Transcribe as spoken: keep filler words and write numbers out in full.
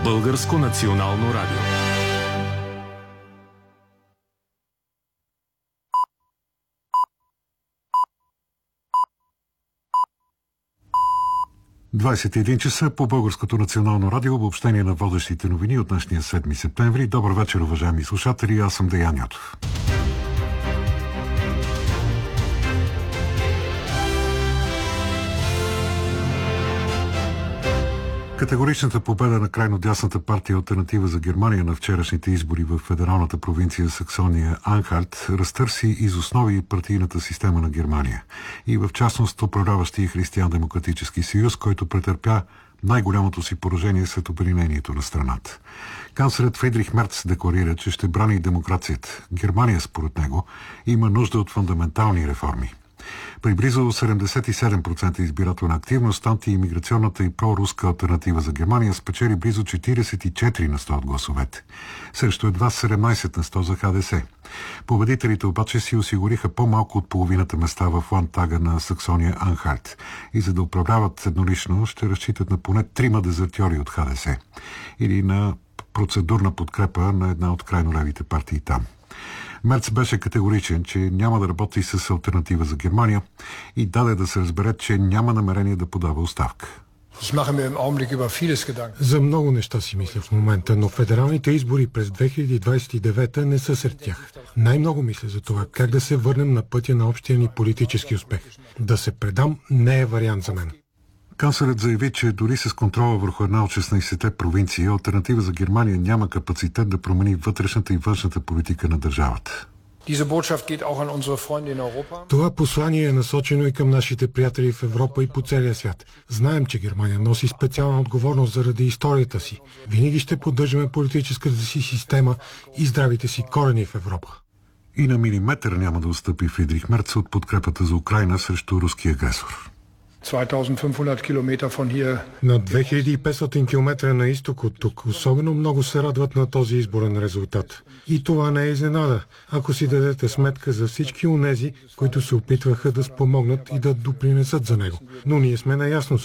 Българско национално радио. двадесет и един часа по Българското национално радио, обобщение на водещите новини от днешния седми септември. Добър вечер, уважаеми слушатели, аз съм Деян Ятов. Категоричната победа на крайно дясната партия Алтернатива за Германия на вчерашните избори в федералната провинция Саксония Анхалт разтърси из основи партийната система на Германия и в частност управляващия Християн-демократически съюз, който претърпя най-голямото си поражение след обединението на страната. Канцлерът Фридрих Мерц декларира, че ще брани демокрацията. Германия, според него, има нужда от фундаментални реформи. При близо седемдесет и седем процента избирателна активност, антиимиграционната и проруска Алтернатива за Германия спечели близо четиридесет и четири на сто от гласовете, срещу едва седемнадесет на сто за ХДС. Победителите обаче си осигуриха по-малко от половината места в Ландтага на Саксония Анхалт и за да управляват еднолично ще разчитат на поне трима дезертьори от ХДС или на процедурна подкрепа на една от крайно левите партии там. Мерц беше категоричен, че няма да работи с Алтернатива за Германия и даде да се разбере, че няма намерение да подава оставка. За много неща си мисля в момента, но федералните избори през две хиляди двадесет и девета не са сред тях. Най-много мисля за това как да се върнем на пътя на общия ни политически успех. Да се предам не е вариант за мен. Канцлерът заяви, че дори с контрола върху една от шестнадесетте провинции, Алтернатива за Германия няма капацитет да промени вътрешната и външната политика на държавата. Това послание е насочено и към нашите приятели в Европа и по целия свят. Знаем, че Германия носи специална отговорност заради историята си. Винаги ще поддържаме политическата си система и здравите си корени в Европа. И на милиметър няма да отстъпи Фридрих Мерц от подкрепата за Украйна срещу руски агресор. На две хиляди и петстотин километра на изток от тук особено много се радват на този изборен резултат. И това не е изненада, ако си дадете сметка за всички онези, които се опитваха да спомогнат и да допринесат за него. Но ние сме наясно